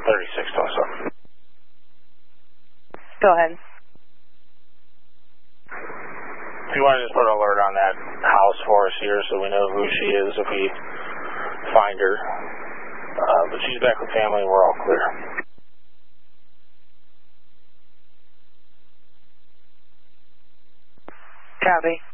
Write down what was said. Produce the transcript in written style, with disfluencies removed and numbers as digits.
36 Tulsa. Go ahead. If you want to just put an alert on that house for us here so we know who she is if we find her. But she's back with family and we're all clear. Copy.